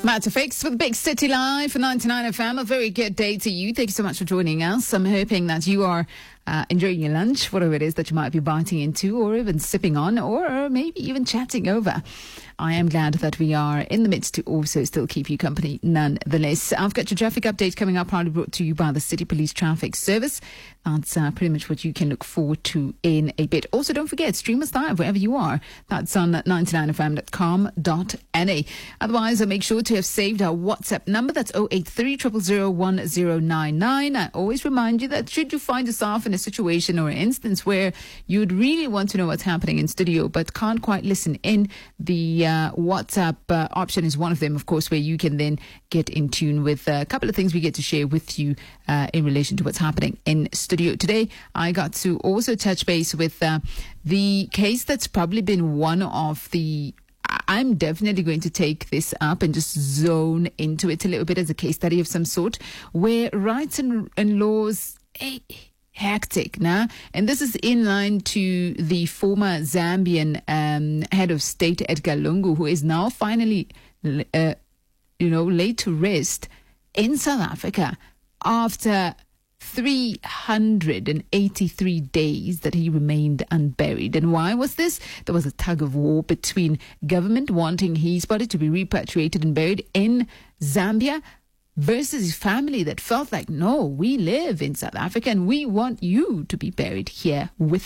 Matt Fix with Big City Live for 99 FM. A very good day to you. Thank you so much for joining us. I'm hoping that you are enjoying your lunch, whatever it is that you might be biting into or even sipping on or maybe even chatting over. I am glad that we are in the midst to also still keep you company nonetheless. I've got your traffic update coming up, proudly brought to you by the City Police Traffic Service. That's pretty much what you can look forward to in a bit. Also, don't forget, stream us live wherever you are. That's on 99fm.com.na. Otherwise, make sure to have saved our WhatsApp number. That's 083 000 1099. I always remind you that should you find yourself in a situation or an instance where you'd really want to know what's happening in studio but can't quite listen in, the WhatsApp option is one of them, of course, where you can then get in tune with a couple of things we get to share with you in relation to what's happening in studio. Today, I got to also touch base with the case that's probably been one of the... I'm definitely going to take this up and just zone into it a little bit as a case study of some sort, where rights and laws... hectic now, and this is in line to the former Zambian head of state Edgar Lungu, who is now finally laid to rest in South Africa after 383 days that he remained unburied. And why was this? There was a tug of war between government wanting his body to be repatriated and buried in Zambia versus his family that felt like, no, we live in South Africa and we want you to be buried here with